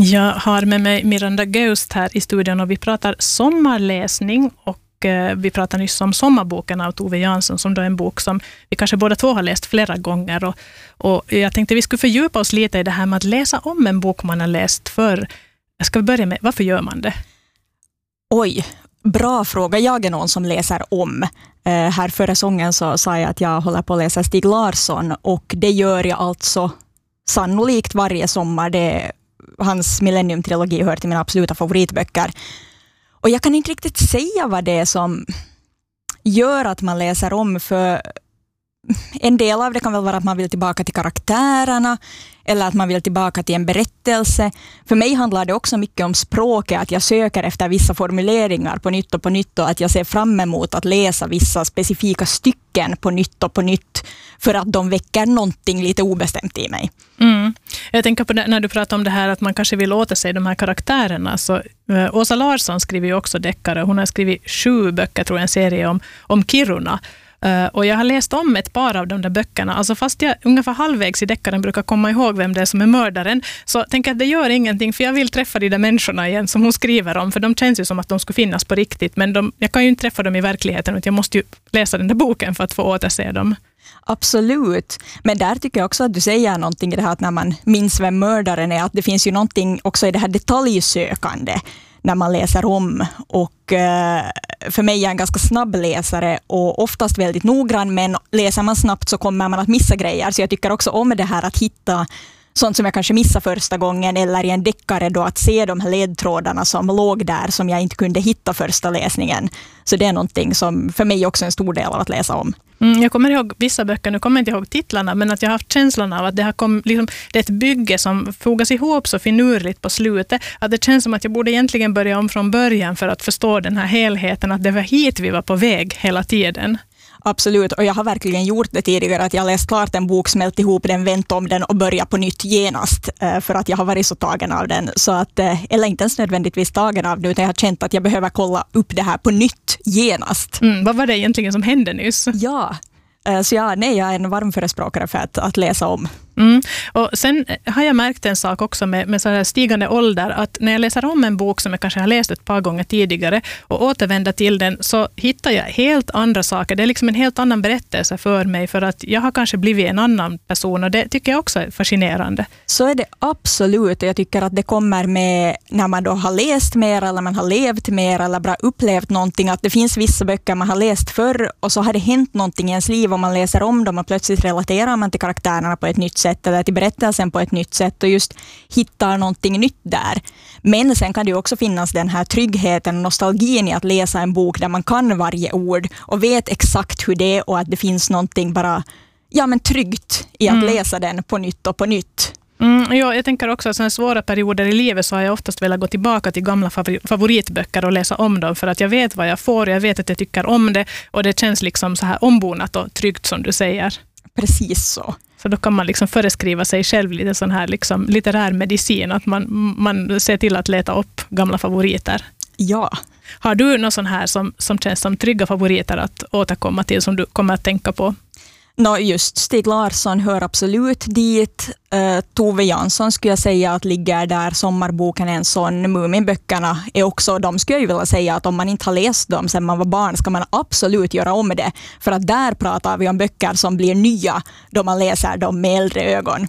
Jag har med mig Miranda Göst här i studion och vi pratar sommarläsning och vi pratar nyss om Sommarboken av Tove Jansson som då är en bok som vi kanske båda två har läst flera gånger och jag tänkte vi skulle fördjupa oss lite i det här med att läsa om en bok man har läst förr. Jag ska börja med, varför gör man det? Oj, bra fråga. Jag är någon som läser om. Här förra säsongen så sa jag att jag håller på att läsa Stieg Larsson och det gör jag alltså sannolikt varje sommar. Hans Millennium-trilogi hör till mina absoluta favoritböcker. Och jag kan inte riktigt säga vad det är som gör att man läser om, för en del av det kan väl vara att man vill tillbaka till karaktärerna eller att man vill tillbaka till en berättelse. För mig handlar det också mycket om språket, att jag söker efter vissa formuleringar på nytt och att jag ser fram emot att läsa vissa specifika stycken på nytt för att de väcker någonting lite obestämt i mig. Mm. Jag tänker på det, när du pratar om det här att man kanske vill återse de här karaktärerna, så Åsa Larsson skriver ju också deckare. Hon har skrivit 7 böcker, tror jag, en serie om Kiruna. Och jag har läst om ett par av de där böckerna. Alltså fast jag ungefär halvvägs i deckaren brukar komma ihåg vem det är som är mördaren, så tänker jag att det gör ingenting, för jag vill träffa de där människorna igen som hon skriver om, för de känns ju som att de skulle finnas på riktigt, men jag kan ju inte träffa dem i verkligheten, utan jag måste ju läsa den där boken för att få återse dem. Absolut, men där tycker jag också att du säger någonting i det här att när man minns vem mördaren är, att det finns ju någonting också i det här detaljsökande när man läser om, och för mig är jag en ganska snabb läsare och oftast väldigt noggrann, men läser man snabbt så kommer man att missa grejer, så jag tycker också om det här att hitta sånt som jag kanske missar första gången, eller i en deckare då att se de här ledtrådarna som låg där som jag inte kunde hitta första läsningen. Så det är någonting som för mig också är en stor del av att läsa om. Jag kommer ihåg vissa böcker, nu kommer jag inte ihåg titlarna, men att jag har haft känslan av att det är ett bygge som fogas ihop så finurligt på slutet, att det känns som att jag borde egentligen börja om från början för att förstå den här helheten, att det var hit vi var på väg hela tiden. Absolut, och jag har verkligen gjort det tidigare, att jag läst klart en bok, smält ihop den, vänt om den och börjat på nytt genast, för att jag har varit så tagen av den. Så att, eller inte ens nödvändigtvis tagen av det, utan jag har känt att jag behöver kolla upp det här på nytt genast. Vad var det egentligen som hände nyss? Ja, så jag är en varm förespråkare för att läsa om. Och sen har jag märkt en sak också med så här stigande ålder, att när jag läser om en bok som jag kanske har läst ett par gånger tidigare och återvänder till den, så hittar jag helt andra saker. Det är liksom en helt annan berättelse för mig, för att jag har kanske blivit en annan person, och det tycker jag också är fascinerande. Så är det absolut, och jag tycker att det kommer med när man då har läst mer eller man har levt mer eller bara upplevt någonting, att det finns vissa böcker man har läst förr och så har det hänt någonting i ens liv och man läser om dem och plötsligt relaterar man till karaktärerna på ett nytt sätt eller till berättelsen på ett nytt sätt och just hittar någonting nytt där. Men sen kan det ju också finnas den här tryggheten och nostalgin i att läsa en bok där man kan varje ord och vet exakt hur det är, och att det finns någonting bara tryggt i att läsa den på nytt och på nytt. Jag tänker också att sådana svåra perioder i livet så har jag oftast velat gå tillbaka till gamla favoritböcker och läsa om dem, för att jag vet vad jag får, jag vet att jag tycker om det, och det känns liksom så här ombonat och tryggt som du säger. Precis så. Så då kan man liksom föreskriva sig själv lite sån här liksom litterär medicin, att man ser till att leta upp gamla favoriter. Ja. Har du någon sån här som känns som trygga favoriter att återkomma till, som du kommer att tänka på? Just Stieg Larsson hör absolut dit. Tove Jansson skulle jag säga att ligger där. Sommarboken är en sån. Muminböckerna är också, de skulle jag vilja säga att om man inte har läst dem sedan man var barn ska man absolut göra om det. För att där pratar vi om böcker som blir nya då man läser dem med äldre ögon.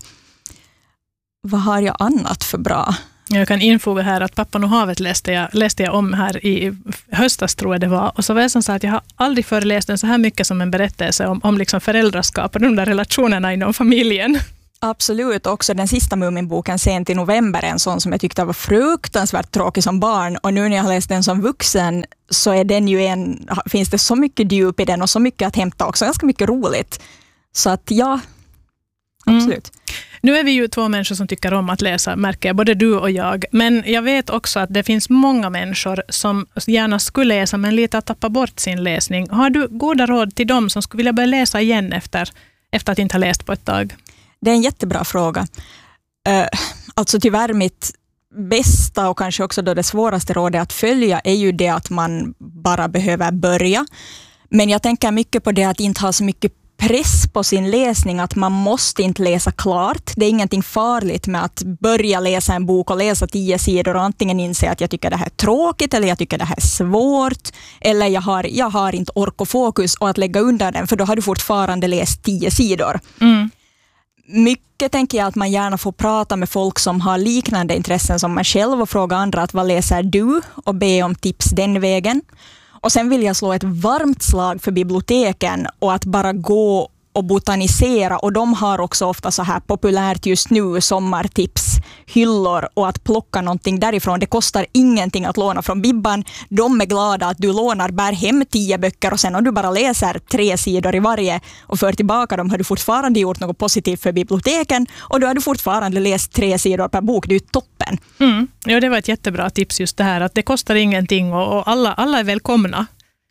Vad har jag annat för bra? Jag kan infoga här att Pappan och havet läste jag om här i höstas, tror jag det var. Och så var jag som sagt att jag har aldrig föreläst den så här mycket som en berättelse om liksom föräldraskap och de där relationerna inom familjen. Absolut, också den sista Muminboken Sent i november, en sån som jag tyckte var fruktansvärt tråkig som barn, och nu när jag har läst den som vuxen så är den ju finns det så mycket djup i den och så mycket att hämta också, ganska mycket roligt. Så att ja, absolut. Nu är vi ju 2 människor som tycker om att läsa, märker jag, både du och jag. Men jag vet också att det finns många människor som gärna skulle läsa men lite att tappa bort sin läsning. Har du goda råd till dem som skulle vilja börja läsa igen efter att inte ha läst på ett tag? Det är en jättebra fråga. Alltså tyvärr mitt bästa och kanske också då det svåraste rådet att följa är ju det att man bara behöver börja. Men jag tänker mycket på det att inte ha så mycket press på sin läsning att man måste inte läsa klart. Det är ingenting farligt med att börja läsa en bok och läsa 10 sidor och antingen inse att jag tycker det här är tråkigt eller jag tycker det här är svårt eller jag har inte ork och fokus och att lägga undan den, för då har du fortfarande läst 10 sidor. Mycket tänker jag att man gärna får prata med folk som har liknande intressen som man själv och fråga andra att vad läser du och be om tips den vägen. Och sen vill jag slå ett varmt slag för biblioteken och att bara gå och botanisera, och de har också ofta så här populärt just nu sommartips, hyllor, och att plocka någonting därifrån. Det kostar ingenting att låna från Bibban. De är glada att du lånar, bär hem 10 böcker och sen om du bara läser 3 sidor i varje och för tillbaka dem har du fortfarande gjort något positivt för biblioteken och då har du fortfarande läst 3 sidor per bok. Det är ju toppen. Ja, det var ett jättebra tips just det här att det kostar ingenting och alla är välkomna.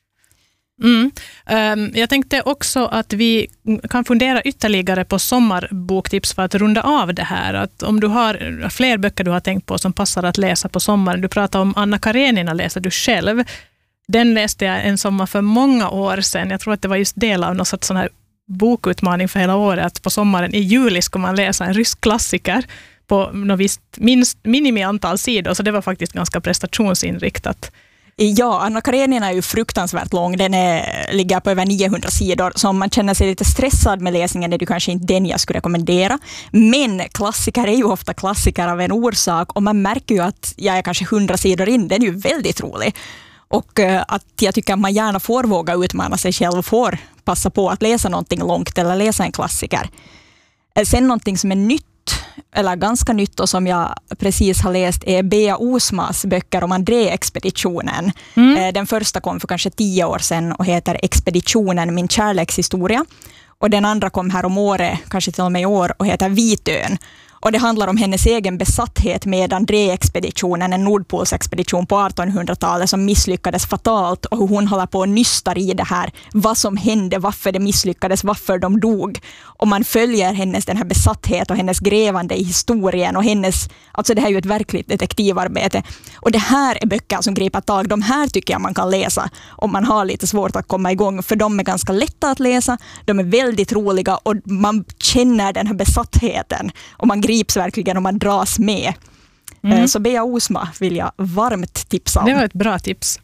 Jag tänkte också att vi kan fundera ytterligare på sommarboktips för att runda av det här. Att om du har fler böcker du har tänkt på som passar att läsa på sommaren. Du pratar om Anna Karenina, läser du själv. Den läste jag en sommar för många år sedan. Jag tror att det var just del av någon sorts sån här bokutmaning för hela året. Att på sommaren i juli ska man läsa en rysk klassiker på något visst minimiantal sidor. Så det var faktiskt ganska prestationsinriktat. Ja, Anna Karenina är ju fruktansvärt lång. Den ligger på över 900 sidor. Så om man känner sig lite stressad med läsningen är det kanske inte den jag skulle rekommendera. Men klassiker är ju ofta klassiker av en orsak. Och man märker ju att jag är kanske 100 sidor in. Den är ju väldigt rolig. Och att jag tycker att man gärna får våga utmana sig själv och får passa på att läsa någonting långt eller läsa en klassiker. Sen någonting som är nytt, eller ganska nytt och som jag precis har läst är Bea Osmas böcker om André-expeditionen. Den första kom för kanske 10 år sedan och heter Expeditionen, min kärlekshistoria. Och den andra kom här om året, kanske till och med i år, och heter Vitön. Och det handlar om hennes egen besatthet med André-expeditionen, en nordpolsexpedition på 1800-talet som misslyckades fatalt och hur hon håller på och nystar i det här. Vad som hände, varför det misslyckades, varför de dog. Och man följer hennes den här besatthet och hennes grävande i historien och hennes, alltså det här är ju ett verkligt detektivarbete. Och det här är böcker som griper tag. De här tycker jag man kan läsa om man har lite svårt att komma igång, för de är ganska lätta att läsa, de är väldigt roliga och man känner den här besattheten och man grips verkligen och man dras med. Så Bea Osma vill jag varmt tipsa om. Det var ett bra tips.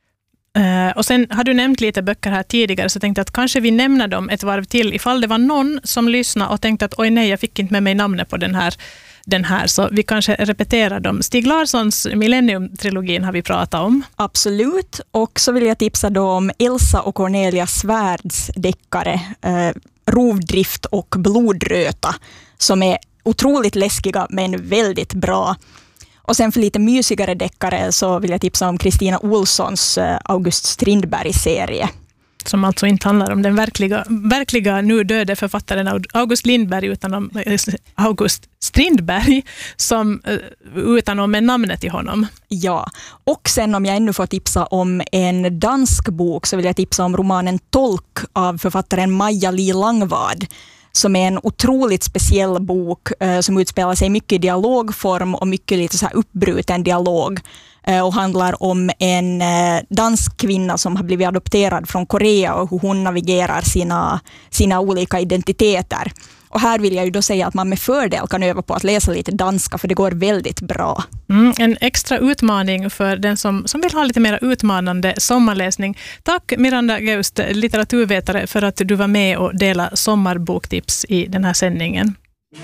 Och sen har du nämnt lite böcker här tidigare, så tänkte jag att kanske vi nämner dem ett varv till ifall det var någon som lyssnade och tänkte att oj nej, jag fick inte med mig namnet på den här, så vi kanske repeterar dem. Stig Larssons Millennium-trilogin har vi pratat om. Absolut, och så vill jag tipsa då om Elsa och Cornelia Svärds deckare Rovdrift och Blodröta, som är otroligt läskiga men väldigt bra. Och sen för lite mysigare deckare så vill jag tipsa om Kristina Olssons August Strindberg-serie. Som alltså inte handlar om den verkliga nu döde författaren August Lindberg utan om August Strindberg utan om namnet i honom. Ja, och sen om jag ännu får tipsa om en dansk bok så vill jag tipsa om romanen Tolk av författaren Maja-Li Langvad, som är en otroligt speciell bok som utspelar sig mycket i dialogform och mycket lite så här uppbruten dialog. Och handlar om en dansk kvinna som har blivit adopterad från Korea och hur hon navigerar sina olika identiteter. Och här vill jag ju då säga att man med fördel kan öva på att läsa lite danska, för det går väldigt bra. En extra utmaning för den som vill ha lite mer utmanande sommarläsning. Tack Miranda Geust, litteraturvetare, för att du var med och delade sommarboktips i den här sändningen.